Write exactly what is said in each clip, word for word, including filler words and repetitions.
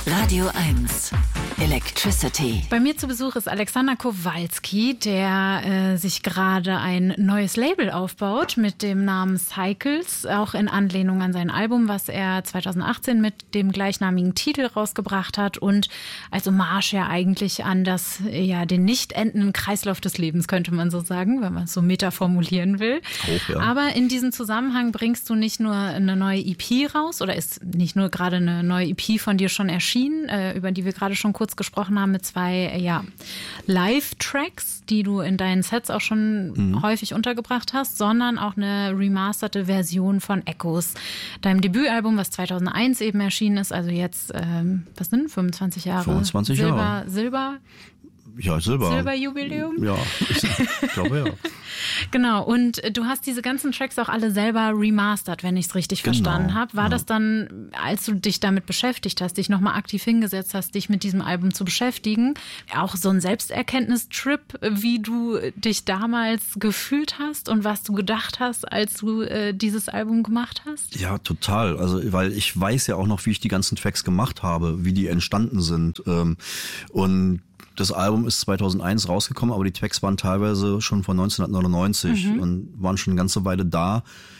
Radio eins Electricity. Bei mir zu Besuch ist Alexander Kowalski, der äh, sich gerade ein neues Label aufbaut mit dem Namen Cycles, auch in Anlehnung an sein Album, was er zweitausendachtzehn mit dem gleichnamigen Titel rausgebracht hat und als Hommage ja eigentlich an das, ja, den nicht endenden Kreislauf des Lebens, könnte man so sagen, wenn man es so meta formulieren will. Auch, ja. Aber in diesem Zusammenhang bringst du nicht nur eine neue E P raus oder ist nicht nur gerade eine neue E P von dir schon erschienen, äh, über die wir gerade schon kurz gesprochen haben mit zwei ja, Live-Tracks, die du in deinen Sets auch schon mhm. häufig untergebracht hast, sondern auch eine remasterte Version von Echoes, deinem Debütalbum, was zweitausendeins eben erschienen ist, also jetzt, ähm, was sind fünfundzwanzig Jahre? fünfundzwanzig Silber, Jahre. Silber? Ja, Silber. Silberjubiläum? Ja, ich glaube ja. Genau, und du hast diese ganzen Tracks auch alle selber remastert, wenn ich es richtig Genau, verstanden habe. War ja. das dann, als du dich damit beschäftigt hast, dich nochmal aktiv hingesetzt hast, dich mit diesem Album zu beschäftigen, auch so ein Selbsterkenntnistrip, wie du dich damals gefühlt hast und was du gedacht hast, als du äh, dieses Album gemacht hast? Ja, total. Also, weil ich weiß ja auch noch, wie ich die ganzen Tracks gemacht habe, wie die entstanden sind. Ähm, und das Album ist zweitausendeins rausgekommen, aber die Tracks waren teilweise schon von neunzehnhundertneunundneunzig mhm. und waren schon eine ganze Weile da.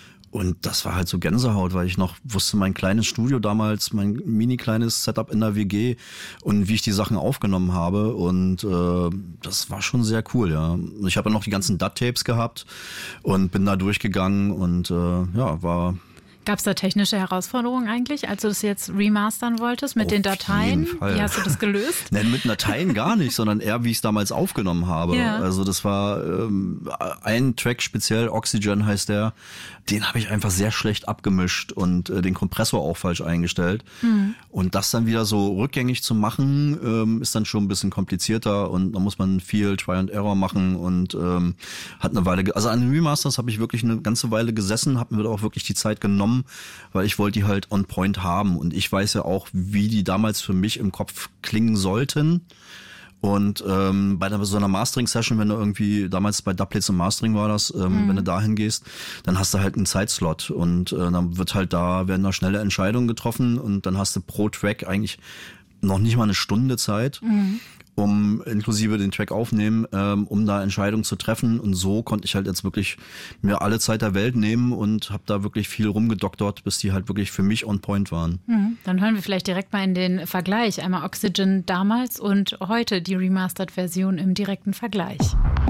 Und das war halt so Gänsehaut, weil ich noch wusste, mein kleines Studio damals, mein mini kleines Setup in der W G und wie ich die Sachen aufgenommen habe. Und äh, das war schon sehr cool, ja. Ich habe ja noch die ganzen D A T-Tapes gehabt und bin da durchgegangen und äh, ja, war... Gab es da technische Herausforderungen eigentlich, als du das jetzt remastern wolltest mit Auf den Dateien? jeden Fall. Wie hast du das gelöst? Nein, mit Dateien gar nicht, sondern eher, wie ich es damals aufgenommen habe. Ja. Also das war ähm, ein Track speziell, Oxygen heißt der, den habe ich einfach sehr schlecht abgemischt und äh, den Kompressor auch falsch eingestellt. Mhm. Und das dann wieder so rückgängig zu machen, ähm, ist dann schon ein bisschen komplizierter und da muss man viel Try and Error machen und ähm, hat eine Weile, ge- also an den Remasters habe ich wirklich eine ganze Weile gesessen, habe mir da auch wirklich die Zeit genommen, weil ich wollte die halt on point haben und ich weiß ja auch, wie die damals für mich im Kopf klingen sollten. Und ähm, bei so einer Mastering-Session, wenn du irgendwie, damals bei Dubplates und Mastering war das, ähm, mhm. wenn du da hingehst, dann hast du halt einen Zeitslot und äh, dann wird halt da, werden da schnelle Entscheidungen getroffen und dann hast du pro Track eigentlich noch nicht mal eine Stunde Zeit. Mhm. um inklusive den Track aufnehmen, ähm, um da Entscheidungen zu treffen. Und so konnte ich halt jetzt wirklich mir alle Zeit der Welt nehmen und habe da wirklich viel rumgedoktort, bis die halt wirklich für mich on point waren. Mhm. Dann hören wir vielleicht direkt mal in den Vergleich. Einmal Oxygen damals und heute die Remastered-Version im direkten Vergleich.